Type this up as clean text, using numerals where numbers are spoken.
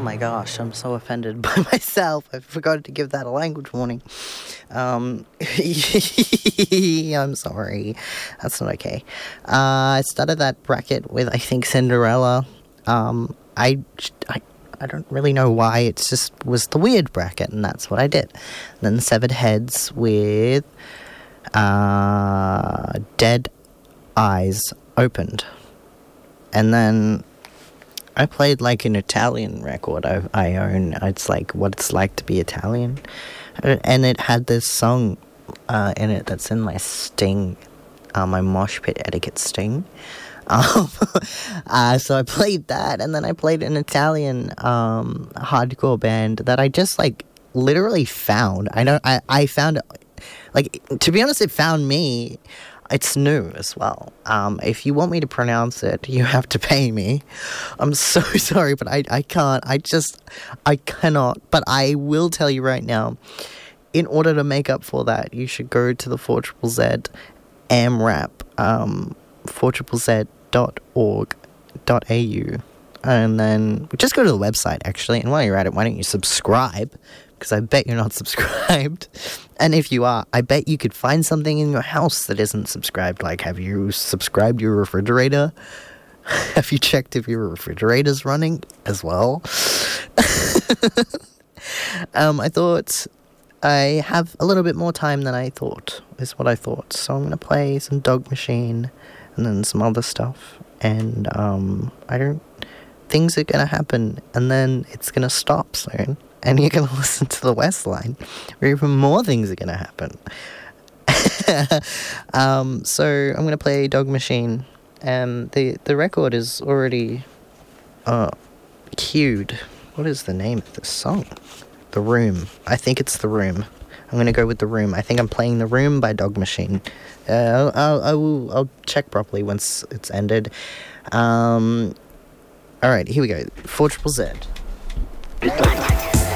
my gosh, I'm so offended by myself. I forgot to give that a language warning. I'm sorry. That's not okay. I started that bracket with, I think, Cinderella. I don't really know why. It just was the weird bracket, and that's what I did. And then Severed Heads with Dead Eyes Opened. And then I played like an Italian record I own. It's like What It's Like to Be Italian. And it had this song in it that's in my Sting, my mosh pit etiquette Sting. So I played that, and then I played an Italian hardcore band that I just like literally found. I found it, like, to be honest, it found me. It's new as well. If you want me to pronounce it, you have to pay me. I'm so sorry, but I can't. I cannot. But I will tell you right now, in order to make up for that, you should go to the 4ZZZ AMRAP, 4ZZZ.org.au, and then just go to the website, actually, and while you're at it, why don't you subscribe? Because I bet you're not subscribed. And if you are, I bet you could find something in your house that isn't subscribed. Like, have you subscribed your refrigerator? Have you checked if your refrigerator's running as well? I thought I have a little bit more time than I thought, is what I thought. So I'm going to play some Dog Machine and then some other stuff. And things are going to happen, and then it's going to stop soon. And you're going to listen to the Westline, where even more things are going to happen. So I'm going to play Dog Machine, and the record is already queued. What is the name of this song? The Room. I think it's The Room. I'm going to go with The Room. I think I'm playing The Room by Dog Machine. I'll check properly once it's ended. Alright, here we go. 4ZZZ.